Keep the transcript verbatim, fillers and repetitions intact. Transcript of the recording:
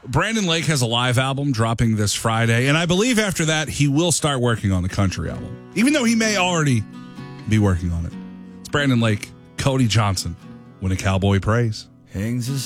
Brandon Lake has a live album dropping this Friday, and I believe after that he will start working on the country album, even though he may already be working on it. It's Brandon Lake, Cody Johnson, When a Cowboy Prays. Hangs his